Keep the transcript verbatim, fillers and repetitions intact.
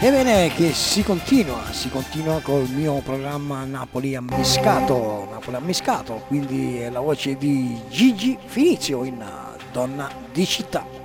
Ebbene, che si continua, si continua col mio programma Napoli Ammiscato, Napoli Ammiscato, quindi è la voce di Gigi Finizio in Donna di città.